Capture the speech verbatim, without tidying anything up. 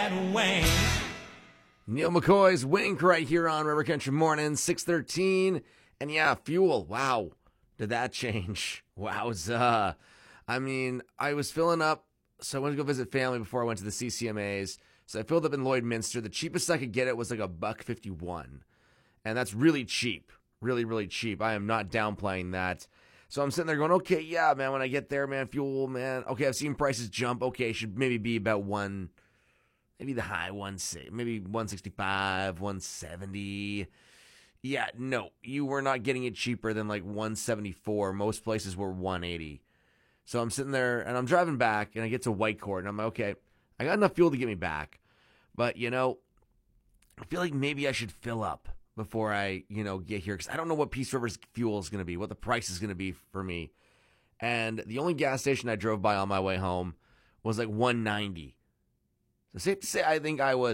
that wing. Neil McCoy's Wink right here on River Country Morning, six thirteen. And yeah, fuel. Wow. Did that change? Wowza. I mean, I was filling up, so I went to go visit family before I went to the C C M As. So I filled up in Lloydminster. The cheapest I could get it was like a buck fifty-one. And that's really cheap. Really, really cheap. I am not downplaying that. So I'm sitting there going, okay, yeah, man, when I get there, man, fuel, man. Okay, I've seen prices jump. Okay, it should maybe be about one, maybe the high one, maybe one sixty-five, one seventy. Yeah, no, you were not getting it cheaper than like one seventy-four. Most places were one eighty. So I'm sitting there and I'm driving back and I get to Whitecourt and I'm like, okay, I got enough fuel to get me back. But, you know, I feel like maybe I should fill up before I, you know, get here. Because I don't know what Peace River's fuel is going to be, what the price is going to be for me. And the only gas station I drove by on my way home was like one ninety. So safe to say, I think I was